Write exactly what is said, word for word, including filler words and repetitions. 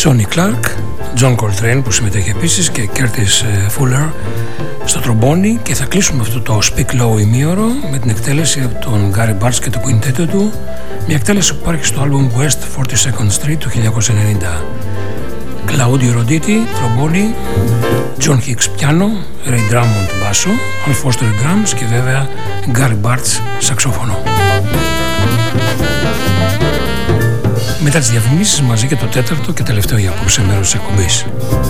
Sonny Clark, John Coltrane που συμμετέχει επίσης και Curtis Fuller στο τρομπόνι, και θα κλείσουμε αυτό το Speak Low ημίωρο με την εκτέλεση από τον Gary Bartz και το quintet του, μια εκτέλεση που υπάρχει στο album West forty-second Street του χίλια εννιακόσια ενενήντα. Claudio Roditi, τρομπόνι, John Hicks πιάνο, Ray Drummond μπάσο, Al Foster drums και βέβαια Gary Bartz σαξόφωνο. Μετά τις διαφημίσεις μαζί και το τέταρτο και τελευταίο για απόψε μέρος της εκπομπής.